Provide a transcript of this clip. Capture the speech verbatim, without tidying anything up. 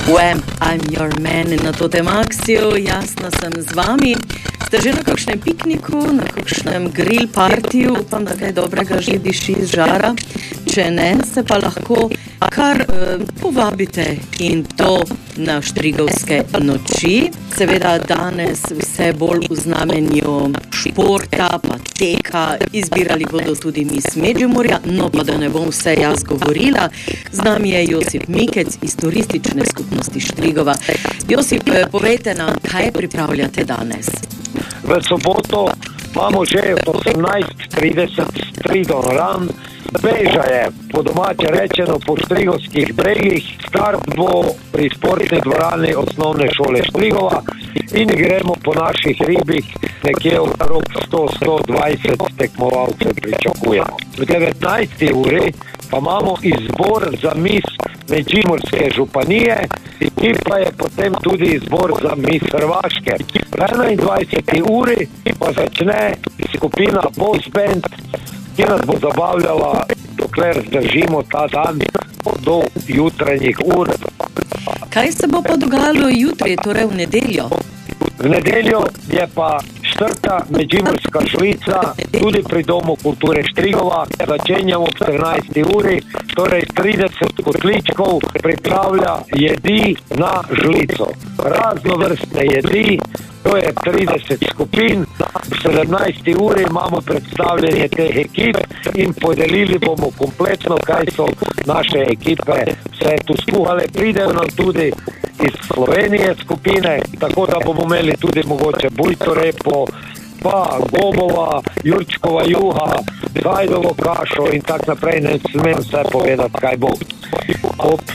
Wham, I'm your man in na to temakciju, jasno sem z vami. Ste že na kakšnem pikniku, na kakšnem grill partiju, upam, da kaj dobrega že diši iz žara. Če ne, se pa lahko kar eh, povabite in to na Štrigovske noči. Seveda danes vse bolj v znamenju športa, pa teka, izbirali bodo tudi Miss Međimurja, no pa da ne bom vse jaz govorila. Z nami je Josip Mikec iz turistične skupnosti Štrigova. Josip, povejte nam, kaj pripravljate danes? V soboto imamo že osemnajst trideset Stridoran, beža je, po domače rečeno, po strigovskih bregih. Start bo pri sportni dvorani osnovne šole Štrigova in gremo po naših ribih, nekje okrog sto do sto dvajset tekmovalcev pričakujemo. V devetnajsti uri pa imamo izbor za Miss Međimurske županije, ki pa je potem tudi izbor za Miss Hrvaške. V enaindvajseti uri pa začne skupina Boss Band, ki nas bo zabavljala, dokler zdržimo ta dan do jutranjih ur. Kaj se bo pa dogajalo jutri, torej v nedeljo? V nedeljo je pa četrta Međimurska žlica, tudi pri Domu kulture Štrigova. Začenjamo v štirinajsti uri, torej trideset kotličkov pripravlja jedi na žlico. Raznovrstne jedi, to je trideset skupin. V sedemnajsti uri imamo predstavljanje teh ekip in podelili bomo kompletno, kaj so naše ekipe vse tu skuhale. Pridejo nam tudi iz Slovenije skupine, tako da bomo imeli tudi mogoče bujto repo, pa gobova, jurčkova juha, zajdovo kašo in tak naprej. Ne smem vse povedati, kaj bo. Ob